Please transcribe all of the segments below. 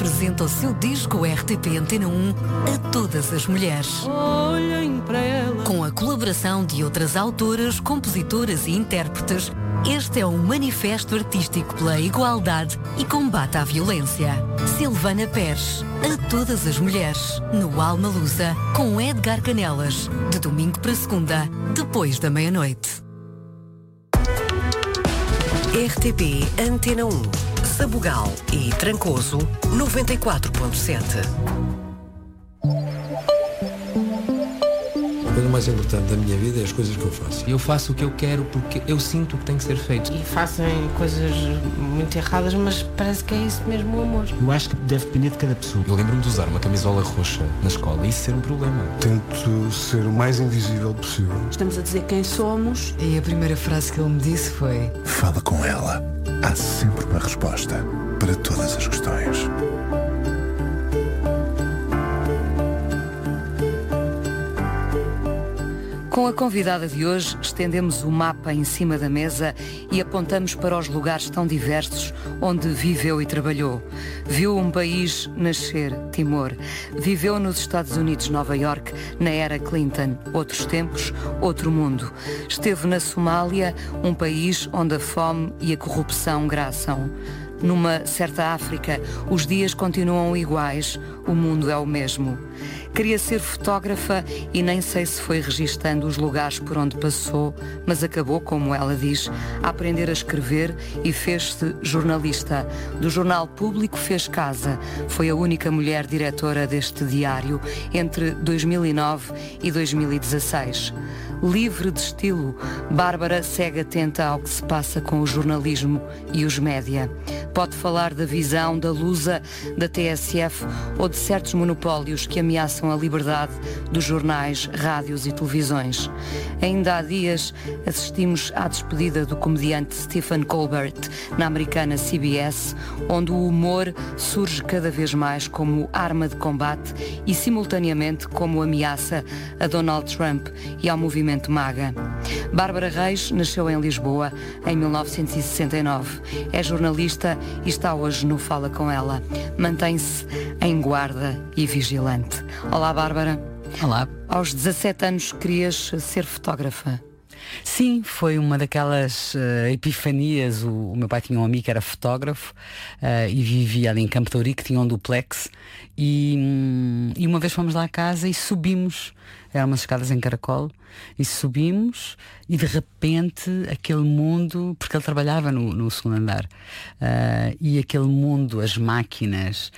apresenta o seu disco RTP Antena 1 a todas as mulheres. Olhem para ela. Com a colaboração de outras autoras, compositoras e intérpretes, este é um manifesto artístico pela igualdade e combate à violência. Silvana Pérez, a todas as mulheres, no Alma Lusa, com Edgar Canelas, de domingo para segunda, depois da meia-noite. RTP Antena 1, Sabugal e Trancoso, 94.7. A coisa mais importante da minha vida é as coisas que eu faço. Eu faço o que eu quero porque eu sinto que tem que ser feito. E fazem coisas muito erradas, mas parece que é isso mesmo o amor. Eu acho que deve depender de cada pessoa. Eu lembro-me de usar uma camisola roxa na escola e isso ser um problema. Tento ser o mais invisível possível. Estamos a dizer quem somos. E a primeira frase que ele me disse foi: fala com ela. Há sempre uma resposta para todas as questões. Com a convidada de hoje, estendemos o mapa em cima da mesa e apontamos para os lugares tão diversos onde viveu e trabalhou. Viu um país nascer, Timor. Viveu nos Estados Unidos, Nova York, na era Clinton. Outros tempos, outro mundo. Esteve na Somália, um país onde a fome e a corrupção graçam. Numa certa África, os dias continuam iguais, o mundo é o mesmo. Queria ser fotógrafa e nem sei se foi registando os lugares por onde passou, mas acabou, como ela diz, a aprender a escrever e fez-se jornalista. Do Jornal Público fez casa. Foi a única mulher diretora deste diário entre 2009 e 2016. Livre de estilo, Bárbara segue atenta ao que se passa com o jornalismo e os média. Pode falar da visão da Lusa, da TSF ou de certos monopólios que ameaçam a liberdade dos jornais, rádios e televisões. Ainda há dias assistimos à despedida do comediante Stephen Colbert na americana CBS, onde o humor surge cada vez mais como arma de combate e simultaneamente como ameaça a Donald Trump e ao movimento MAGA. Bárbara Reis nasceu em Lisboa em 1969. É jornalista e está hoje no Fala Com Ela. Mantém-se em guarda e vigilante. Olá, Bárbara. Olá. Aos 17 anos querias ser fotógrafa. Sim, foi uma daquelas epifanias. O meu pai tinha um amigo que era fotógrafo e vivia ali em Campo de Ourique, tinha um duplex e uma vez fomos lá à casa e subimos, eram umas escadas em caracol, e subimos e de repente aquele mundo, porque ele trabalhava no segundo andar, e aquele mundo, as máquinas,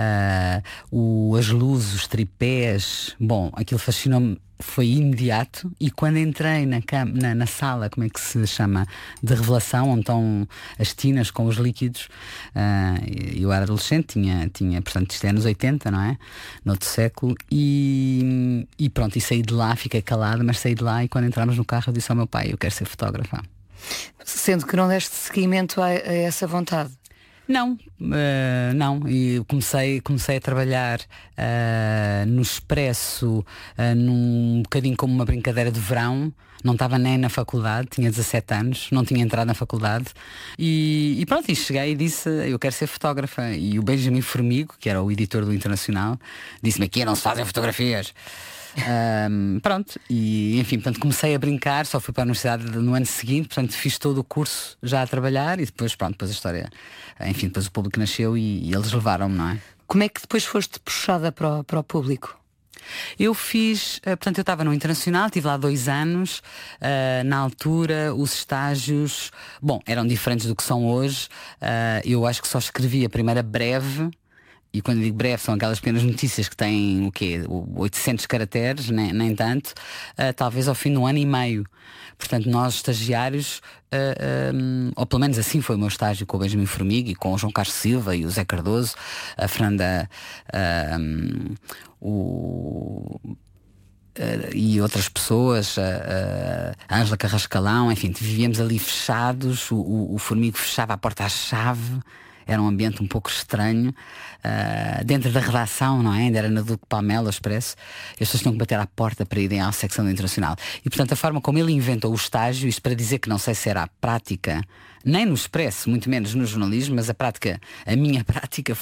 as luzes, os tripés, bom, aquilo fascinou-me. Foi imediato, e quando entrei na sala, como é que se chama, de revelação, onde estão as tinas com os líquidos, eu era adolescente, tinha portanto isto é anos 80, não é? No outro século, e pronto, e saí de lá, fiquei calada, mas saí de lá, e quando entramos no carro eu disse ao meu pai: eu quero ser fotógrafa. Sendo que não deste seguimento a essa vontade? Não, e comecei a trabalhar no Expresso, num bocadinho como uma brincadeira de verão. Não estava nem na faculdade, tinha 17 anos, não tinha entrado na faculdade e pronto, e cheguei e disse: eu quero ser fotógrafa. E o Benjamin Formigo, que era o editor do Internacional, disse-me: aqui não se fazem fotografias. Pronto, e enfim, portanto comecei a brincar, só fui para a universidade no ano seguinte, portanto fiz todo o curso já a trabalhar e depois pronto, depois a história, enfim, depois o público nasceu e eles levaram-me, não é? Como é que depois foste puxada para o público? Eu fiz, portanto eu estava no Internacional, estive lá 2 anos, na altura os estágios, bom, eram diferentes do que são hoje, eu acho que só escrevi a primeira breve. E quando digo breve são aquelas pequenas notícias que têm 800 caracteres, nem tanto, talvez ao fim de 1 ano e meio. Portanto, nós estagiários, ou pelo menos assim foi o meu estágio com o Benjamin Formiga e com o João Carlos Silva e o Zé Cardoso, a Fernanda, e outras pessoas, a Ângela Carrascalão, enfim, vivíamos ali fechados, o Formigo fechava a porta à chave. Era um ambiente um pouco estranho, dentro da redação, não é? Ainda era na Duque Palmela, Expresso. As pessoas tinham que bater à porta para irem à secção do Internacional. E portanto a forma como ele inventou o estágio, isto para dizer que não sei se era a prática, nem no Expresso, muito menos no jornalismo, mas a minha prática